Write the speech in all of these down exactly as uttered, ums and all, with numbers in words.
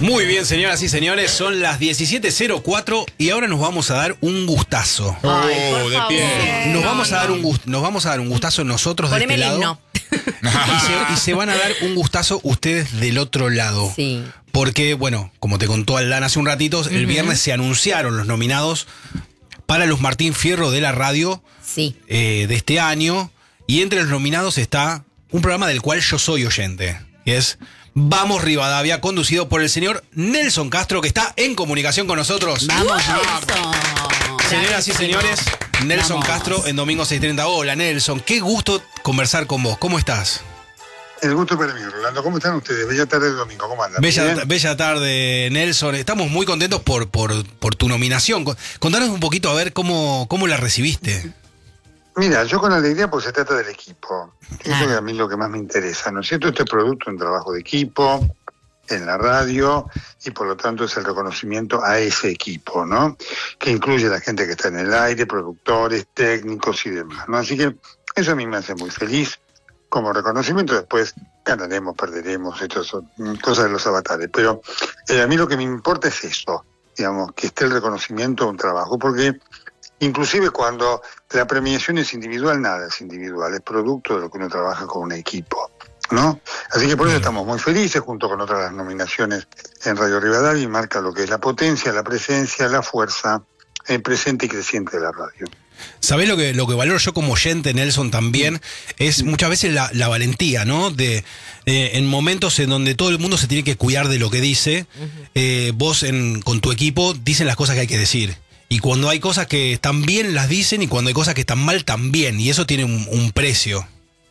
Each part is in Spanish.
Muy bien, señoras y señores, son las diecisiete cero cuatro y ahora nos vamos a dar un gustazo. Ay, por de favor. pie. Nos No, vamos a dar no. un gust- nos vamos a dar un gustazo nosotros de Poneme este el lado. himno. Y se, y se van a dar un gustazo ustedes del otro lado. Sí. Porque, bueno, como te contó Aldana hace un ratito, el viernes se anunciaron los nominados para los Martín Fierro de la radio Sí. eh, de este año. Y entre los nominados está un programa del cual yo soy oyente, que es Vamos Rivadavia, conducido por el señor Nelson Castro, que está en comunicación con nosotros. Vamos, Nelson. Señoras y señores, Nelson Vamos. Castro en Domingo seis treinta. Hola, Nelson, qué gusto conversar con vos. ¿Cómo estás? El gusto para mí, Rolando. ¿Cómo están ustedes? Bella tarde de domingo, ¿cómo andan? Bella, ¿Bien? bella tarde, Nelson. Estamos muy contentos por, por, por tu nominación. Con- Contanos un poquito a ver cómo, cómo la recibiste. Mira, yo con alegría porque se trata del equipo. Eso Claro. es a mí lo que más me interesa, ¿no es cierto? Este producto es un trabajo de equipo, en la radio, y por lo tanto es el reconocimiento a ese equipo, ¿no? Que incluye a la gente que está en el aire, productores, técnicos y demás, ¿no? Así que eso a mí me hace muy feliz como reconocimiento. Después ganaremos, perderemos, estas son cosas de los avatares. Pero eh, a mí lo que me importa es eso, digamos, que esté el reconocimiento a un trabajo, porque inclusive cuando la premiación es individual, nada es individual, es producto de lo que uno trabaja con un equipo, ¿no? Así que por eso estamos muy felices, junto con otras nominaciones en Radio Rivadavia, y marca lo que es la potencia, la presencia, la fuerza eh, presente y creciente de la radio. ¿Sabés lo que, lo que valoro yo como oyente, Nelson, también? Es muchas veces la, la valentía, ¿no? De, eh, en momentos en donde todo el mundo se tiene que cuidar de lo que dice, eh, vos en, con tu equipo dicen las cosas que hay que decir. Y cuando hay cosas que están bien, las dicen, y cuando hay cosas que están mal, también. Y eso tiene un, un precio.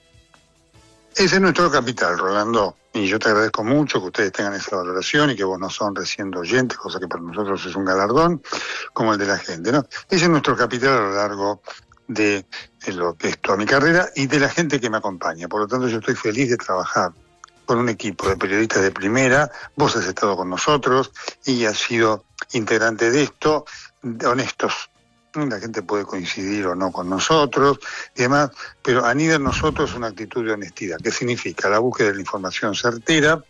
Ese es nuestro capital, Rolando, y yo te agradezco mucho que ustedes tengan esa valoración y que vos nos honres siendo oyentes, cosa que para nosotros es un galardón, como el de la gente, ¿no? Ese es nuestro capital a lo largo de, de lo que es toda mi carrera y de la gente que me acompaña. Por lo tanto, yo estoy feliz de trabajar con un equipo de periodistas de primera. Vos has estado con nosotros y has sido integrante de esto, honestos. La gente puede coincidir o no con nosotros y demás, pero anida en nosotros una actitud de honestidad, que significa la búsqueda de la información certera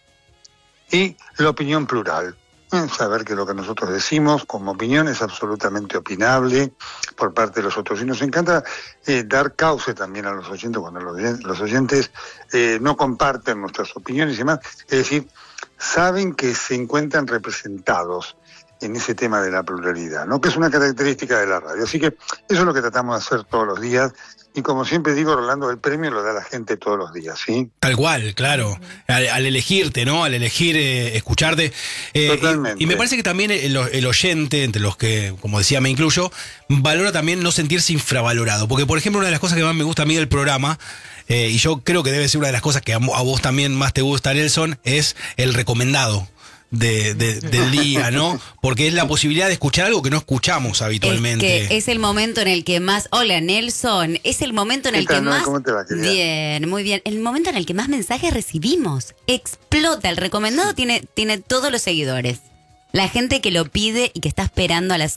y la opinión plural. Eh, Saber que lo que nosotros decimos como opinión es absolutamente opinable por parte de los otros. Y nos encanta eh, dar cauce también a los oyentes cuando los, oyen- los oyentes eh, no comparten nuestras opiniones y demás. Es decir, saben que se encuentran representados en ese tema de la pluralidad, ¿no? Que es una característica de la radio. Así que eso es lo que tratamos de hacer todos los días. Y como siempre digo, Rolando, el premio lo da la gente todos los días, ¿sí? Tal cual, claro. Al, al elegirte, ¿no? Al elegir eh, escucharte. Eh, Totalmente. Y, y me parece que también el, el oyente, entre los que, como decía, me incluyo, valora también no sentirse infravalorado. Porque, por ejemplo, una de las cosas que más me gusta a mí del programa, eh, y yo creo que debe ser una de las cosas que a, mo- a vos también más te gusta, Nelson, es el recomendado de, de- del día, ¿no? Porque es la posibilidad de escuchar algo que no escuchamos habitualmente. Es que es el momento en el que más... Hola, Nelson. Es el momento en ¿Qué el que tal, Noel? más... ¿Cómo te va, querida? Bien, muy bien. El momento en el que más mensajes recibimos. Explota. El recomendado tiene, tiene todos los seguidores. La gente que lo pide y que está esperando a las